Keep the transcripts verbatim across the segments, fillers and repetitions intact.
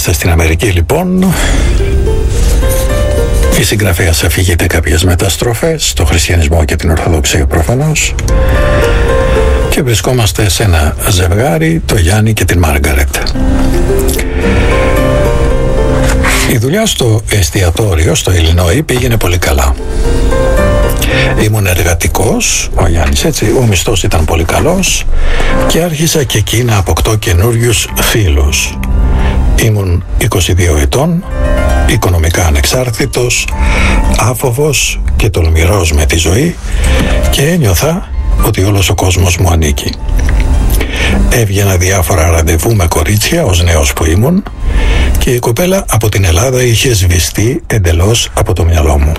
Είμαστε στην Αμερική λοιπόν. Η συγγραφέας αφηγείται κάποιες μεταστροφές στο χριστιανισμό και την Ορθοδοξία προφανώς, και βρισκόμαστε σε ένα ζευγάρι, το Γιάννη και την Μάργαρετ. Η δουλειά στο εστιατόριο στο Illinois πήγαινε πολύ καλά. Ήμουν εργατικός, ο Γιάννης έτσι, ο μισθός ήταν πολύ καλός και άρχισα και εκεί να αποκτώ καινούριους φίλους. Ήμουν είκοσι δύο ετών, οικονομικά ανεξάρτητος, άφοβος και τολμηρός με τη ζωή, και ένιωθα ότι όλος ο κόσμος μου ανήκει. Έβγαινα διάφορα ραντεβού με κορίτσια ως νέος που ήμουν, και η κοπέλα από την Ελλάδα είχε σβηστεί εντελώς από το μυαλό μου.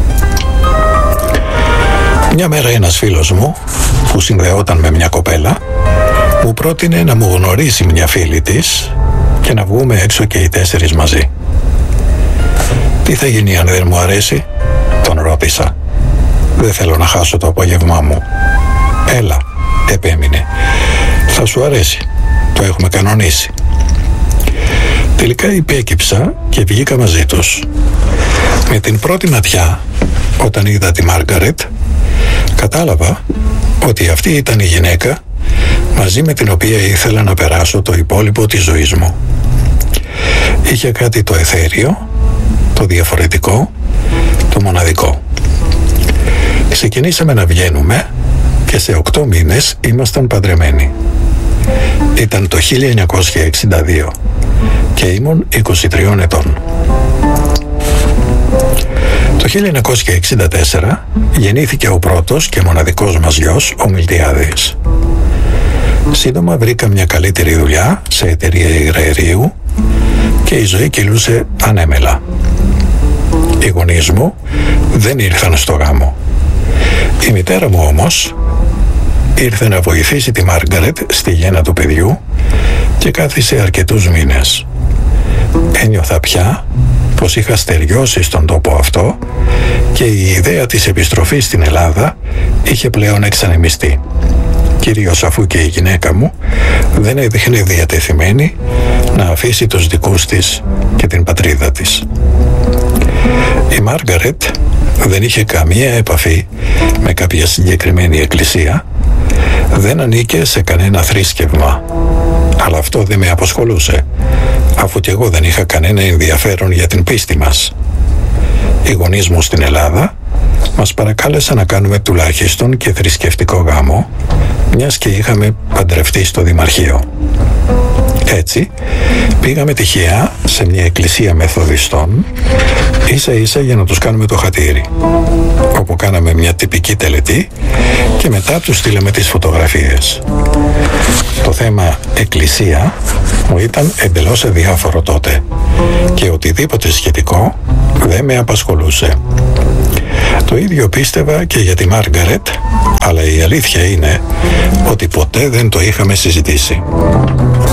Μια μέρα ένας φίλος μου, που συνδεόταν με μια κοπέλα, μου πρότεινε να μου γνωρίσει μια φίλη της και να βγούμε έξω και οι τέσσερις μαζί. «Τι θα γίνει αν δεν μου αρέσει?» τον ρώτησα. «Δεν θέλω να χάσω το απόγευμά μου». «Έλα», επέμεινε, «θα σου αρέσει, το έχουμε κανονίσει». Τελικά υπέκυψα και βγήκα μαζί τους. Με την πρώτη ματιά, όταν είδα τη Μάργαρετ, κατάλαβα ότι αυτή ήταν η γυναίκα μαζί με την οποία ήθελα να περάσω το υπόλοιπο της ζωής μου. Είχε κάτι το εθέριο, το διαφορετικό, το μοναδικό. Ξεκινήσαμε να βγαίνουμε και σε οκτώ μήνες ήμασταν παντρεμένοι. Ήταν το χίλια εννιακόσια εξήντα δύο και ήμουν είκοσι τριών ετών. Το χίλια εννιακόσια εξήντα τέσσερα γεννήθηκε ο πρώτος και μοναδικός μας γιος, ο Μιλτιάδης. Σύντομα βρήκα μια καλύτερη δουλειά σε εταιρεία υγραερίου και η ζωή κυλούσε ανέμελα. Οι γονείς μου δεν ήρθαν στο γάμο. Η μητέρα μου όμως ήρθε να βοηθήσει τη Μάργαρετ στη γέννα του παιδιού και κάθισε αρκετούς μήνες. Ένιωθα πια πως είχα στεριώσει στον τόπο αυτό και η ιδέα της επιστροφής στην Ελλάδα είχε πλέον εξανεμιστεί, κυρίως αφού και η γυναίκα μου δεν έδειχνε διατεθειμένη να αφήσει τους δικούς της και την πατρίδα της. Η Μάργαρετ δεν είχε καμία επαφή με κάποια συγκεκριμένη εκκλησία, δεν ανήκε σε κανένα θρήσκευμα, αλλά αυτό δεν με απασχολούσε, αφού κι εγώ δεν είχα κανένα ενδιαφέρον για την πίστη μας. Οι γονείς μου στην Ελλάδα μας παρακάλεσαν να κάνουμε τουλάχιστον και θρησκευτικό γάμο, μιας και είχαμε παντρευτεί στο Δημαρχείο. Έτσι, πήγαμε τυχαία σε μια εκκλησία μεθοδιστών, ίσα ίσα για να τους κάνουμε το χατήρι, όπου κάναμε μια τυπική τελετή και μετά τους στείλαμε τις φωτογραφίες. Το θέμα εκκλησία μου ήταν εντελώς αδιάφορο τότε και οτιδήποτε σχετικό δεν με απασχολούσε. Το ίδιο πίστευα και για τη Μάργαρετ, αλλά η αλήθεια είναι ότι ποτέ δεν το είχαμε συζητήσει.